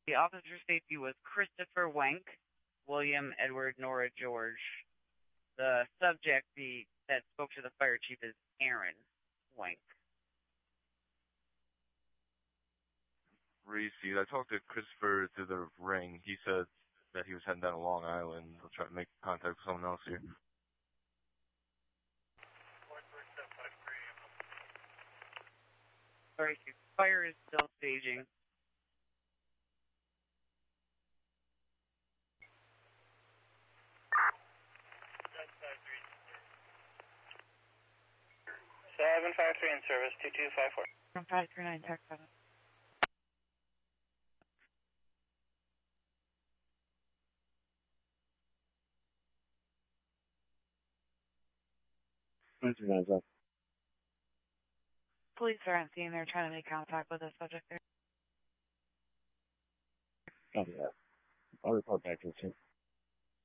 The officer safety was Christopher Wank, William Edward Nora George. The subject that spoke to the fire chief is Aaron Wank. Reese, I talked to Christopher through the ring. He said that he was heading down to Long Island. He'll try to make contact with someone else here. Sorry, fire is still staging. Seven 753 in service, 2254. 539, Tech 7. Police are on scene. They're trying to make contact with the subject there. Copy that. I'll report back to the team.